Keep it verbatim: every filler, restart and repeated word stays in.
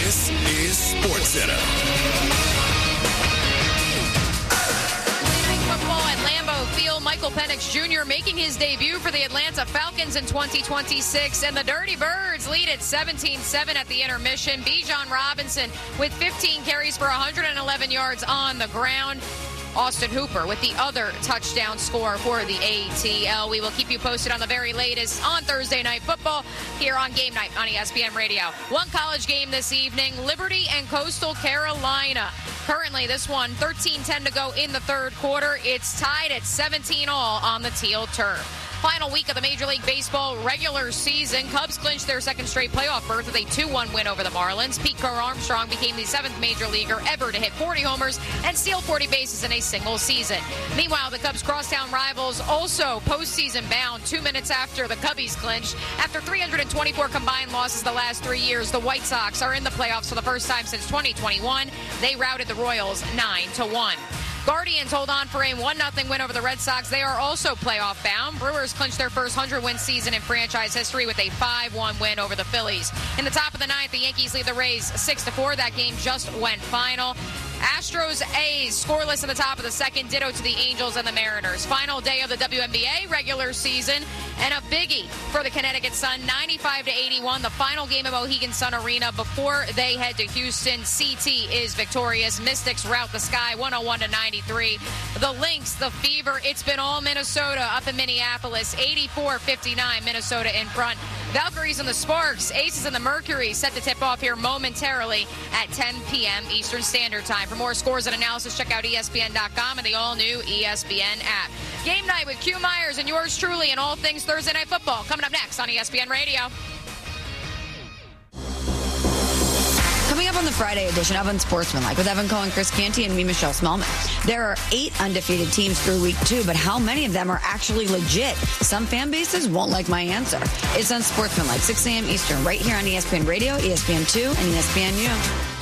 This is SportsCenter. Football at Lambeau Field. Michael Penix Junior making his debut for the Atlanta Falcons in twenty twenty-six. And the Dirty Birds lead at seventeen seven at the intermission. Bijan Robinson with fifteen carries for one hundred eleven yards on the ground. Austin Hooper with the other touchdown score for the A T L. We will keep you posted on the very latest on Thursday Night Football here on Game Night on E S P N Radio. One college game this evening, Liberty and Coastal Carolina. Currently, this one, thirteen ten to go in the third quarter. It's tied at seventeen all on the teal turf. Final week of the Major League Baseball regular season. Cubs clinched their second straight playoff berth with a two one win over the Marlins. Pete Crow Armstrong became the seventh major leaguer ever to hit forty homers and steal forty bases in a single season. Meanwhile, the Cubs' crosstown rivals also postseason bound two minutes after the Cubbies clinched. After three hundred twenty-four combined losses the last three years, the White Sox are in the playoffs for the first time since twenty twenty-one. They routed the Royals nine to one. Guardians hold on for a one nothing win over the Red Sox. They are also playoff bound. Brewers clinched their first one hundred win season in franchise history with a five one win over the Phillies. In the top of the ninth, the Yankees lead the Rays six to four. That game just went final. Astros A's scoreless in the top of the second. Ditto to the Angels and the Mariners. Final day of the W N B A regular season. And a biggie for the Connecticut Sun, ninety-five to eighty-one. The final game of Mohegan Sun Arena before they head to Houston. C T is victorious. Mystics rout the Sky one oh one to ninety-three. The Lynx, the Fever, it's been all Minnesota up in Minneapolis. eighty-four fifty-nine, Minnesota in front. Valkyries and the Sparks, Aces and the Mercury set to tip off here momentarily at ten p.m. Eastern Standard Time. For more scores and analysis, check out E S P N dot com and the all-new E S P N app. Game night with Q Myers and yours truly and all things Thursday Night Football. Coming up next on E S P N Radio. Coming up on the Friday edition of Unsportsmanlike with Evan Cohen, Chris Canty, and me, Michelle Smallman. There are eight undefeated teams through week two, but how many of them are actually legit? Some fan bases won't like my answer. It's Unsportsmanlike, six a.m. Eastern, right here on E S P N Radio, E S P N two, and E S P N U.